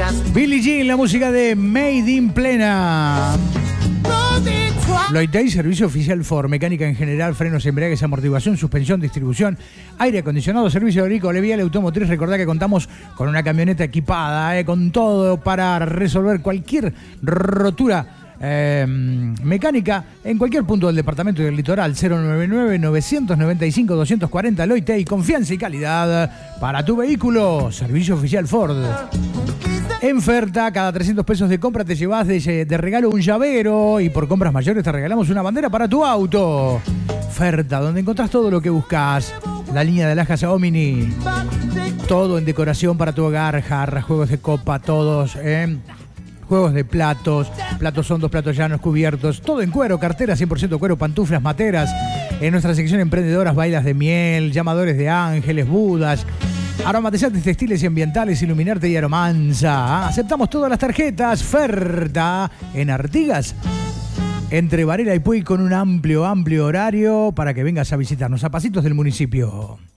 Billie Jean, la música de Made in Plena. Loitei, servicio oficial Ford, mecánica en general, frenos, embragues, amortiguación, suspensión, distribución, aire acondicionado, servicio agrícola, vial, automotriz. Recordá que contamos con una camioneta equipada, con todo para resolver cualquier rotura mecánica en cualquier punto del departamento y del litoral. 099-995-240. Loitei, confianza y calidad para tu vehículo. Servicio oficial Ford. En Ferta, cada 300 pesos de compra te llevas de regalo un llavero y por compras mayores te regalamos una bandera para tu auto. Ferta, donde encontrás todo lo que buscas. La línea de alhajas Omni. Todo en decoración para tu hogar, jarras, juegos de copa, todos, juegos de platos, platos hondos, platos llanos, cubiertos, todo en cuero, carteras 100% cuero, pantuflas, materas. En nuestra sección emprendedoras, bailas de miel, llamadores de ángeles, budas, aromatizantes textiles y ambientales, Iluminarte y Aromanza. Aceptamos todas las tarjetas. Ferta en Artigas, entre Varela y Puy, con un amplio horario para que vengas a visitarnos a pasitos del municipio.